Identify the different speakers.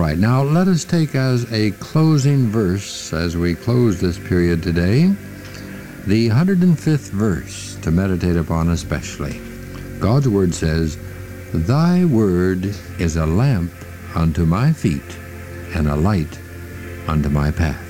Speaker 1: right, now let us take as a closing verse as we close this period today, the 105th verse to meditate upon especially. God's Word says, "Thy word is a lamp unto my feet and a light unto my path."